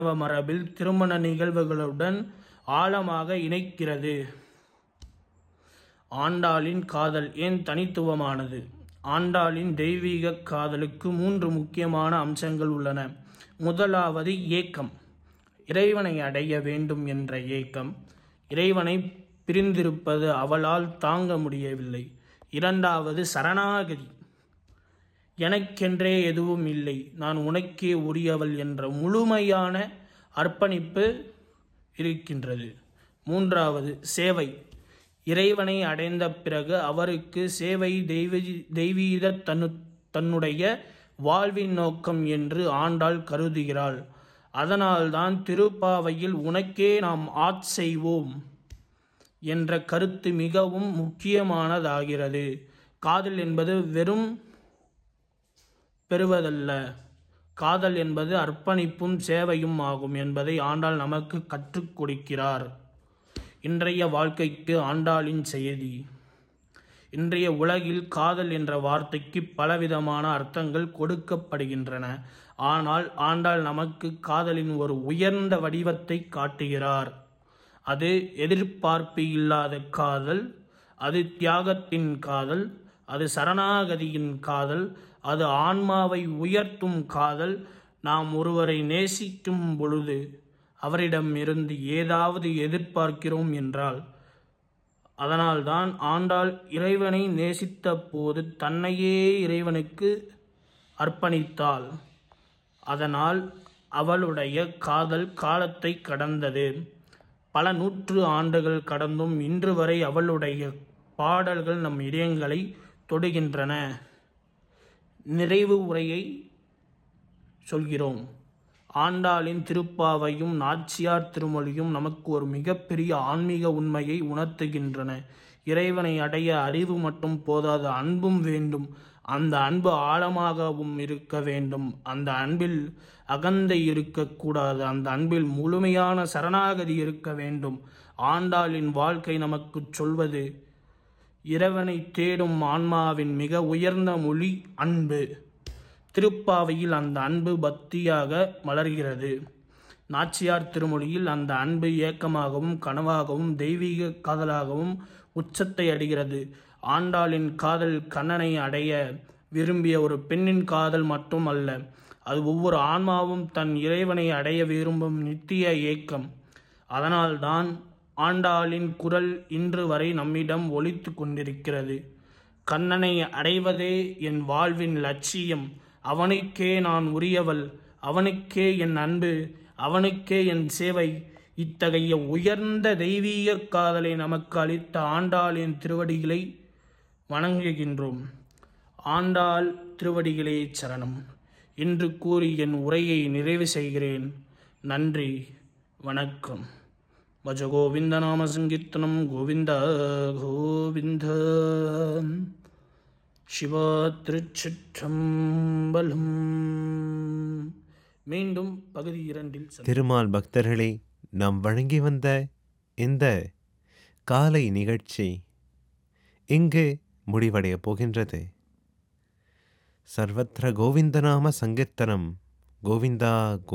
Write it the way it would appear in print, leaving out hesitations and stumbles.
மரபில் திருமண நிகழ்வுகளுடன் ஆழமாக இணைக்கிறது. ஆண்டாளின் காதல் ஏன் தனித்துவமானது? ஆண்டாளின் தெய்வீக காதலுக்கு 3 முக்கியமான அம்சங்கள் உள்ளன. முதலாவது ஏக்கம். இறைவனை அடைய வேண்டும் என்ற ஏக்கம். இறைவனை பிரிந்திருப்பது அவளால் தாங்க முடியவில்லை. இரண்டாவது சரணாகதி. எனக்கென்றே எதுவும் இல்லை, நான் உனக்கே உரியவள் என்ற முழுமையான அர்ப்பணிப்பு இருக்கின்றது. மூன்றாவது சேவை. இறைவனை அடைந்த பிறகு அவருக்கு சேவை தெய்வீக தன்னுடைய வாழ்வின் நோக்கம் என்று ஆண்டாள் கருதுகிறாள். அதனால்தான் திருப்பாவையில் உனக்கே நாம் செய்வோம் என்ற கருத்து மிகவும் முக்கியமானதாகிறது. காதல் என்பது வெறும் பெறுவதல்ல, காதல் என்பது அர்ப்பணிப்பும் சேவையும் ஆகும் என்பதை ஆண்டாள் நமக்கு கற்றுக் கொடுக்கிறார். இன்றைய வாழ்க்கைக்கு ஆண்டாளின் செய்தி. இன்றைய உலகில் காதல் என்ற வார்த்தைக்கு பலவிதமான அர்த்தங்கள் கொடுக்கப்படுகின்றன. ஆனால் ஆண்டாள் நமக்கு காதலின் ஒரு உயர்ந்த வடிவத்தை காட்டுகிறார். அது எதிர்பார்ப்பு இல்லாத காதல், அது தியாகத்தின் காதல், அது சரணாகதியின் காதல், அது ஆன்மாவை உயர்த்தும் காதல். நாம் ஒருவரை நேசிக்கும் பொழுது அவரிடம் இருந்து ஏதாவது எதிர்பார்க்கிறோம் என்றால், அதனால்தான் ஆண்டாள் இறைவனை நேசித்த போது தன்னையே இறைவனுக்கு அர்ப்பணித்தாள். அதனால் அவளுடைய காதல் காலத்தை கடந்தது. பல 100 ஆண்டுகள் கடந்தும் இன்று வரை அவளுடைய பாடல்கள் நம் இதயங்களை தொடுகின்றன. நிறைவு உரையை சொல்கிறோம். ஆண்டாளின் திருப்பாவையும் நாச்சியார் திருமொழியும் நமக்கு ஒரு மிகப்பெரிய ஆன்மீக உண்மையை உணர்த்துகின்றன. இறைவனை அடைய அறிவு மட்டும் போதாது, அன்பும் வேண்டும். அந்த அன்பு ஆழமாகவும் இருக்க வேண்டும். அந்த அன்பில் அகந்தை இருக்கக்கூடாது. அந்த அன்பில் முழுமையான சரணாகதி இருக்க வேண்டும். ஆண்டாளின் வாழ்க்கை நமக்கு சொல்வது, இறைவனை தேடும் ஆன்மாவின் மிக உயர்ந்த மொழி அன்பு. திருப்பாவையில் அந்த அன்பு பக்தியாக மலர்கிறது. நாச்சியார் திருமொழியில் அந்த அன்பு ஏக்கமாகவும் கனவாகவும் தெய்வீக காதலாகவும் உச்சத்தை அடைகிறது. ஆண்டாளின் காதல் கண்ணனை அடைய விரும்பிய ஒரு பெண்ணின் காதல் மட்டும் அல்ல, அது ஒவ்வொரு ஆன்மாவும் தன் இறைவனை அடைய விரும்பும் நித்திய ஏக்கம். அதனால்தான் ஆண்டாளின் குரல் இன்று வரை நம்மிடம் ஒலித்து கொண்டிருக்கிறது. கண்ணனை அடைவதே என் வாழ்வின் லட்சியம். அவனுக்கே நான் உரியவள், அவனுக்கே என் அன்பு, அவனுக்கே என் சேவை. இத்தகைய உயர்ந்த தெய்வீக காதலை நமக்கு அளித்த ஆண்டாளின் திருவடிகளை வணங்குகின்றோம். ஆண்டாள் திருவடிகளே சரணம் என்று கூறி என் உரையை நிறைவு செய்கிறேன். நன்றி, வணக்கம். பஜ கோவிந்த நாம சங்கீர்த்தனம். கோவிந்த கோவிந்த. சிவா திருச்சிற்றம்பலம். மீண்டும் பகுதி 2 திருமால் பக்தர்களே, நாம் வழங்கி வந்த இந்த காலை நிகழ்ச்சி இங்கு முடிவடைய போகின்றது. சர்வத்திர கோவிந்தநாம சங்கீர்த்தனம். கோவிந்தா